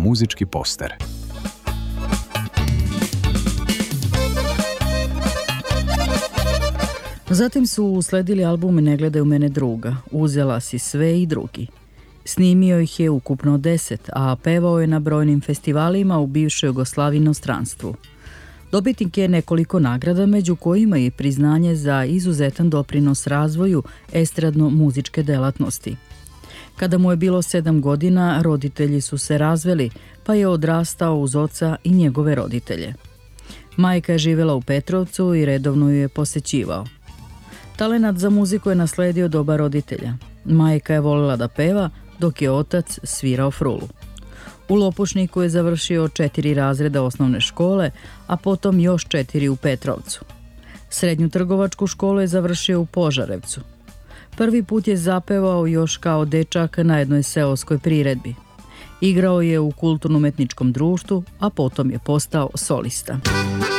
muzički poster. Zatim su usledili albumi Ne gledaj u mene druga, Uzela si sve i drugi. Snimio ih je ukupno 10, a pevao je na brojnim festivalima u bivšoj Jugoslaviji i inostranstvu. Dobitnik je nekoliko nagrada, među kojima i priznanje za izuzetan doprinos razvoju estradno-muzičke delatnosti. Kada mu je bilo 7 godina, roditelji su se razveli, pa je odrastao uz oca i njegove roditelje. Majka je živjela u Petrovcu i redovno ju je posećivao. Talenat za muziku je nasledio od oba roditelja. Majka je voljela da peva, dok je otac svirao frulu. U Lopušniku je završio 4 razreda osnovne škole, a potom još 4 u Petrovcu. Srednju trgovačku školu je završio u Požarevcu. Prvi put je zapevao još kao dečak na jednoj seoskoj priredbi. Igrao je u kulturno-umetničkom društvu, a potom je postao solista.